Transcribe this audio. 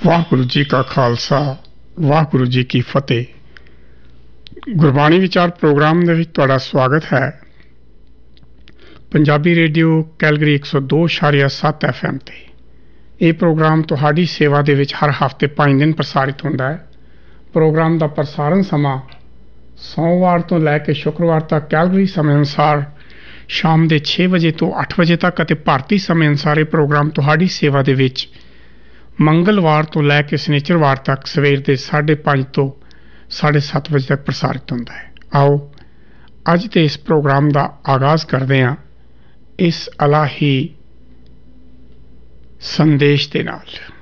ਵਾਹਿਗੁਰੂ ਜੀ ਕਾ ਖਾਲਸਾ ਵਾਹਿਗੁਰੂ ਜੀ ਕੀ ਫਤਿਹ। ਗੁਰਬਾਣੀ ਵਿਚਾਰ ਪ੍ਰੋਗਰਾਮ ਦੇ ਵਿੱਚ ਤੁਹਾਡਾ ਸਵਾਗਤ ਹੈ। ਪੰਜਾਬੀ ਰੇਡੀਓ ਕੈਲਗਰੀ 102.7 FM ਤੇ ਇਹ ਪ੍ਰੋਗਰਾਮ ਤੁਹਾਡੀ ਸੇਵਾ ਦੇ ਵਿੱਚ ਹਰ ਹਫ਼ਤੇ 5 ਦਿਨ ਪ੍ਰਸਾਰਿਤ ਹੁੰਦਾ ਹੈ। ਪ੍ਰੋਗਰਾਮ ਦਾ ਪ੍ਰਸਾਰਣ ਸਮਾਂ ਸੋਮਵਾਰ ਤੋਂ ਲੈ ਕੇ ਸ਼ੁੱਕਰਵਾਰ ਤੱਕ ਕੈਲਗਰੀ ਸਮੇਂ ਅਨੁਸਾਰ ਸ਼ਾਮ ਦੇ 6 ਵਜੇ ਤੋਂ 8 ਵਜੇ ਤੱਕ ਅਤੇ ਭਾਰਤੀ ਸਮੇਂ ਅਨੁਸਾਰ ਇਹ ਪ੍ਰੋਗਰਾਮ ਤੁਹਾਡੀ ਸੇਵਾ ਦੇ ਵਿੱਚ ਮੰਗਲਵਾਰ ਤੋਂ ਲੈ ਕੇ ਸ਼ਨੀਚਰਵਾਰ ਤੱਕ ਸਵੇਰ ਦੇ 5:30 ਤੋਂ 7:30 ਵਜੇ ਤੱਕ ਪ੍ਰਸਾਰਿਤ ਹੁੰਦਾ ਹੈ। ਆਓ ਅੱਜ ਦੇ ਇਸ ਪ੍ਰੋਗਰਾਮ ਦਾ ਆਗਾਜ਼ ਕਰਦੇ ਹਾਂ ਇਸ ਇਲਾਹੀ ਸੰਦੇਸ਼ ਦੇ ਨਾਲ।